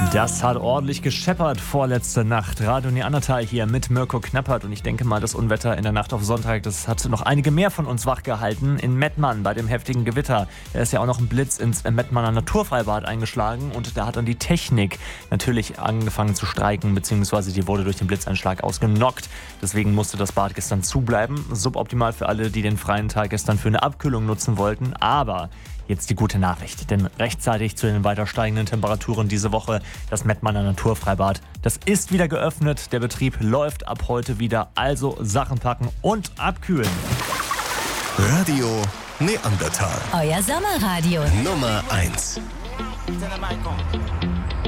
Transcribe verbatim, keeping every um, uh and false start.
Das hat ordentlich gescheppert vorletzte Nacht. Radio Neandertal hier mit Mirko Knappert. Und ich denke mal, das Unwetter in der Nacht auf Sonntag, das hat noch einige mehr von uns wachgehalten. In Mettmann bei dem heftigen Gewitter. Da ist ja auch noch ein Blitz ins Mettmanner Naturfreibad eingeschlagen. Und da hat dann die Technik natürlich angefangen zu streiken, beziehungsweise die wurde durch den Blitzeinschlag ausgenockt. Deswegen musste das Bad gestern zubleiben. Suboptimal für alle, die den freien Tag gestern für eine Abkühlung nutzen wollten. Aber jetzt die gute Nachricht, denn rechtzeitig zu den weiter steigenden Temperaturen diese Woche das Mettmanner Naturfreibad, das ist wieder geöffnet. Der Betrieb läuft ab heute wieder, also Sachen packen und abkühlen. Radio Neandertal. Euer Sommerradio. Nummer eins. Tell them I come.